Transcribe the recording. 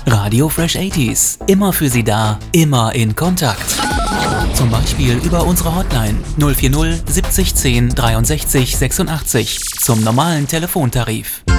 Radio Fresh 80s. Immer für Sie da, immer in Kontakt. Zum Beispiel über unsere Hotline 040 70 10 63 86 zum normalen Telefontarif.